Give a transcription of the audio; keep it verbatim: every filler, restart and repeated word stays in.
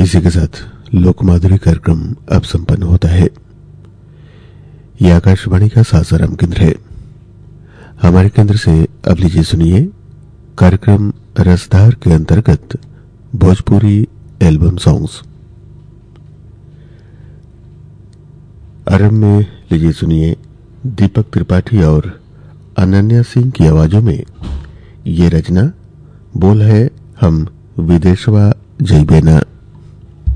इसी के साथ लोकमाधुरी कार्यक्रम अब संपन्न होता है। यह आकाशवाणी का सासाराम केंद्र है। हमारे केंद्र से अब लीजिए सुनिए कार्यक्रम रसधार के अंतर्गत भोजपुरी एल्बम सॉन्ग्स। आरंभ में लीजिए सुनिए दीपक त्रिपाठी और अनन्या सिंह की आवाजों में ये रचना बोल है हम विदेशवा जइबेना।